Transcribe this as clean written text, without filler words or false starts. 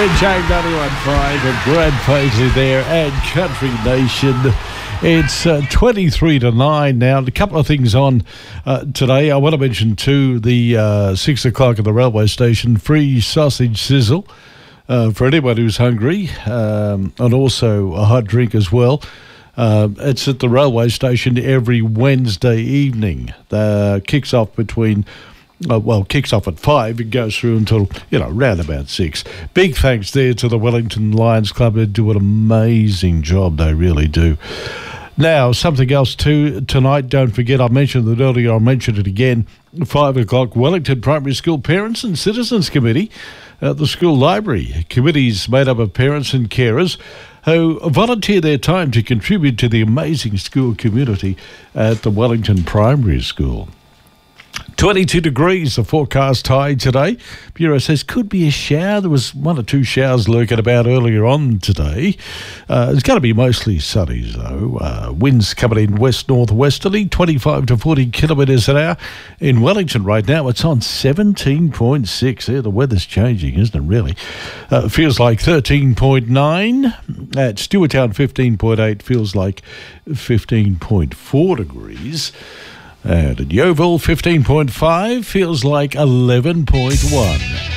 Jack 91.5 and Brad Paisley there and Country Nation. It's 23 to 9 now. A couple of things on today. I want to mention too the 6 o'clock at the railway station, free sausage sizzle for anyone who's hungry, and also a hot drink as well. It's at the railway station every Wednesday evening. Kicks off at 5. It goes through until, round about 6. Big thanks there to the Wellington Lions Club. They do an amazing job. They really do. Now, something else too tonight. Don't forget, I mentioned it earlier. I'll mention it again. 5 o'clock, Wellington Primary School Parents and Citizens Committee at the school library. Committee's made up of parents and carers who volunteer their time to contribute to the amazing school community at the Wellington Primary School. 22 degrees, the forecast high today. Bureau says could be a shower. There was 1 or 2 showers lurking about earlier on today. It's going to be mostly sunny, though. Winds coming in west-northwesterly, 25 to 40 kilometres an hour. In Wellington right now, it's on 17.6. There, the weather's changing, isn't it, really? Feels like 13.9. At Stewarttown, 15.8. Feels like 15.4 degrees. And at Yeovil, 15.5, feels like 11.1.